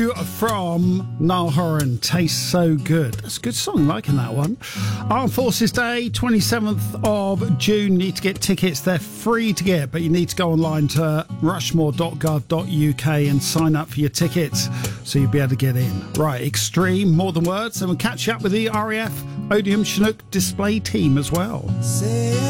From Niall Horan, Tastes So Good. That's a good song, liking that one. Armed Forces Day, 27th of June. You need to get tickets. They're free to get, but you need to go online to rushmore.gov.uk and sign up for your tickets so you'll be able to get in. Right, Extreme, More Than Words, and we'll catch you up with the RAF Odeon Chinook display team as well.